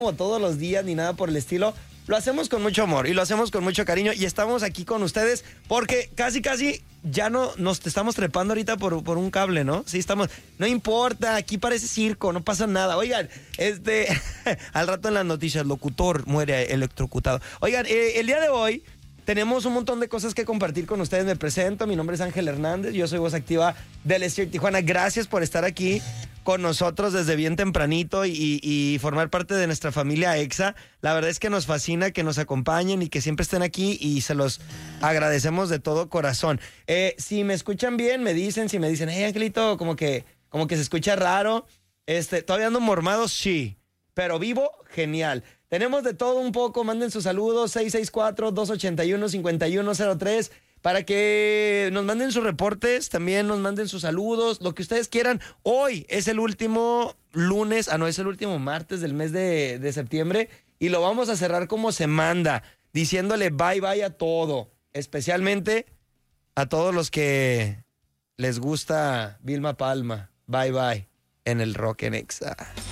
como todos los días ni nada por el estilo. Lo hacemos con mucho amor y lo hacemos con mucho cariño y estamos aquí con ustedes porque casi ya no nos estamos trepando ahorita por un cable, ¿no? Sí, estamos, no importa, aquí parece circo, no pasa nada. Oigan, al rato en las noticias, locutor muere electrocutado. Oigan, el día de hoy tenemos un montón de cosas que compartir con ustedes. Me presento, mi nombre es Ángel Hernández, yo soy voz activa del Estadio Tijuana. Gracias por estar aquí con nosotros desde bien tempranito y formar parte de nuestra familia EXA. La verdad es que nos fascina que nos acompañen y que siempre estén aquí y se los agradecemos de todo corazón. Si me escuchan bien, me dicen, si me dicen, hey Angelito, como que se escucha raro, todavía ando mormado, sí, pero vivo, genial. Tenemos de todo un poco, manden sus saludos, 664-281-5103, para que nos manden sus reportes, también nos manden sus saludos, lo que ustedes quieran. Hoy es el último lunes, es el último martes del mes de septiembre, y lo vamos a cerrar como se manda, diciéndole bye bye a todo, especialmente a todos los que les gusta Vilma Palma. Bye bye en el Rock en Exa.